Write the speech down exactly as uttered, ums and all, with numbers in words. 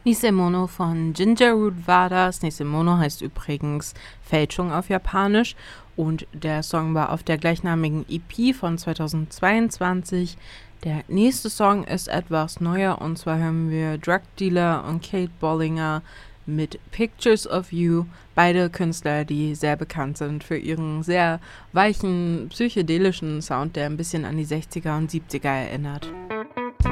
Nisemono von Gingerroot war das. Nisemono heißt übrigens Fälschung auf Japanisch und der Song war auf der gleichnamigen E P von zweitausendzweiundzwanzig. Der nächste Song ist etwas neuer und zwar hören wir Drug Dealer und Kate Bollinger mit Pictures of You. Beide Künstler, die sehr bekannt sind für ihren sehr weichen, psychedelischen Sound, der ein bisschen an die sechziger und siebziger erinnert.